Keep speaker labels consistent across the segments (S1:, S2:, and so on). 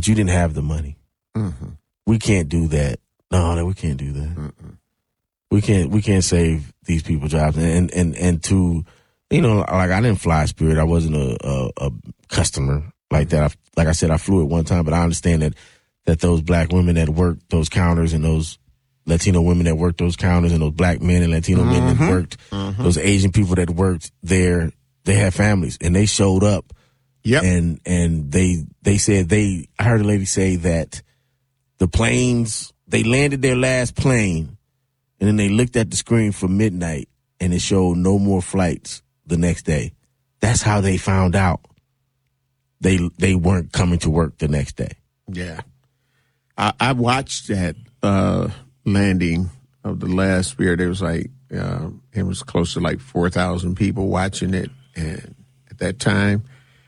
S1: but you didn't have the money.
S2: Mm-hmm.
S1: We can't do that. No, we can't do that.
S2: Mm-mm.
S1: We can't save these people jobs. And to, like I didn't fly Spirit. I wasn't a customer like that. Like I said, I flew it one time, but I understand that those black women that work those counters and those Latino women that worked those counters and those black men and Latino men that worked, those Asian people that worked there, they had families and they showed up.
S2: Yep.
S1: And they said I heard a lady say that the planes, they landed their last plane and then they looked at the screen for midnight and it showed no more flights the next day. That's how they found out they weren't coming to work the next day.
S2: Yeah. I watched that landing of the last Spirit. It was like, it was close to like 4,000 people watching it. And at that time,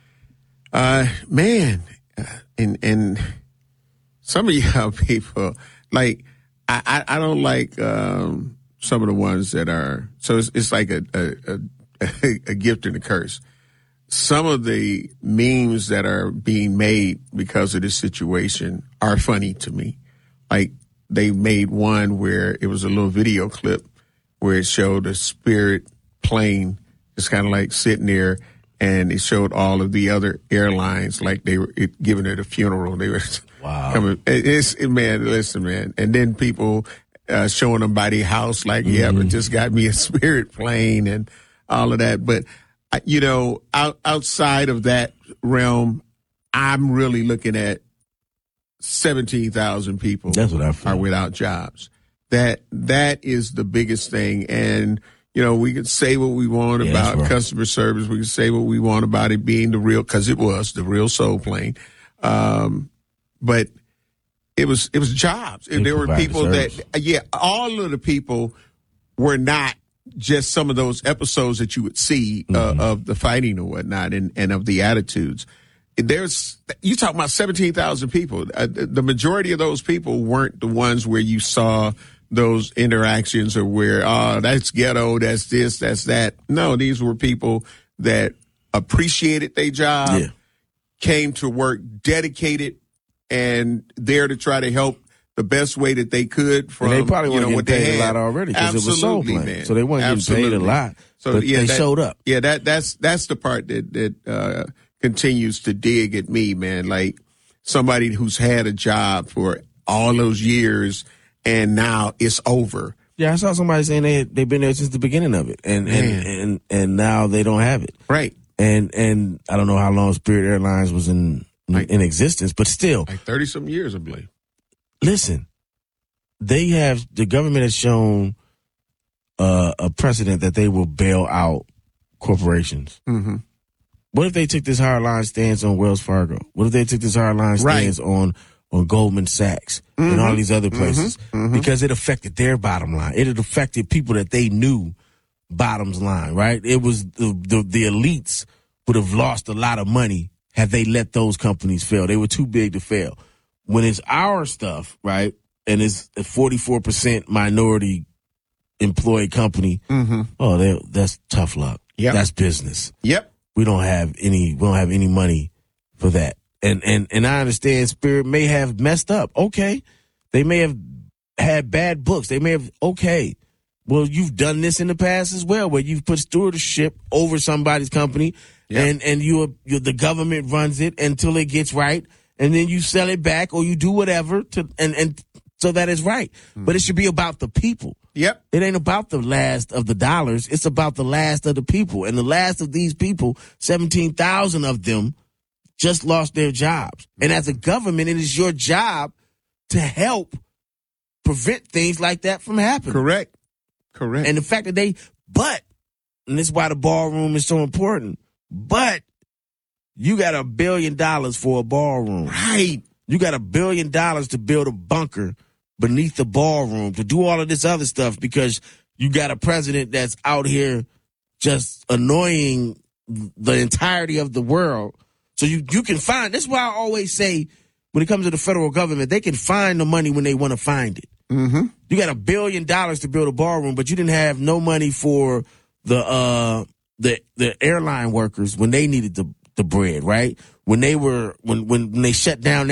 S2: man, and some of y'all people, like, I don't like some of the ones that are, so it's like a gift and a curse. Some of the memes that are being made because of this situation are funny to me. Like, they made one where it was a little video clip where it showed a Spirit plane just kind of like sitting there, and it showed all of the other airlines like they were giving it a funeral. They were coming. Man, listen, man. And then people showing them by their house like, yeah, but just got me a Spirit plane and all of that. But, outside of that realm, I'm really looking at 17,000 people
S1: That's what I feel.
S2: are without jobs. That is the biggest thing. And, we could say what we want about customer service. We could say what we want about it being because it was the real soul plane. But it was jobs. And there were people all of the people were not just some of those episodes that you would see of the fighting or whatnot and of the attitudes. You talk about 17,000 people. The majority of those people weren't the ones where you saw those interactions or where, that's ghetto, that's this, that's that. No, these were people that appreciated their job, came to work dedicated and there to try to help the best way that they could from,
S1: and they probably weren't
S2: what
S1: getting
S2: they
S1: paid
S2: had.
S1: a lot already because it was soul plane.
S2: Man.
S1: So they weren't getting paid a lot, so but they showed up.
S2: Yeah, that's the part that continues to dig at me, man. Like somebody who's had a job for all those years and now it's over.
S1: Yeah, I saw somebody saying they've been there since the beginning of it, and now they don't have it.
S2: Right.
S1: And I don't know how long Spirit Airlines was in existence, but still,
S2: like 30-some years, I believe.
S1: Listen, the government has shown a precedent that they will bail out corporations.
S2: Mm-hmm.
S1: What if they took this hardline stance on Wells Fargo? What if they took this hardline stance on Goldman Sachs and all these other places? Because it affected their bottom line. It had affected people that they knew bottoms line, right? It was the elites would have lost a lot of money had they let those companies fail. They were too big to fail. When it's our stuff, right, and it's a 44% minority employed company, that's tough luck.
S2: Yep.
S1: That's business.
S2: Yep.
S1: We don't have any money for that. And I understand Spirit may have messed up. Okay. They may have had bad books. They may have, okay. Well, you've done this in the past as well, where you've put stewardship over somebody's company, and the government runs it until it gets right, and then you sell it back or you do whatever and so that it's right. But it should be about the people.
S2: Yep.
S1: It ain't about the last of the dollars. It's about the last of the people. And the last of these people, 17,000 of them, just lost their jobs. And as a government, it is your job to help prevent things like that from happening.
S2: Correct.
S1: And the fact that and this is why the ballroom is so important, but you got $1 billion for a ballroom.
S2: Right.
S1: You got $1 billion to build a bunker beneath the ballroom, to do all of this other stuff because you got a president that's out here just annoying the entirety of the world. So you can find, that's why I always say when it comes to the federal government, they can find the money when they want to find it.
S2: Mm-hmm.
S1: You got $1 billion to build a ballroom, but you didn't have no money for the airline workers when they needed the bread, right? When they shut down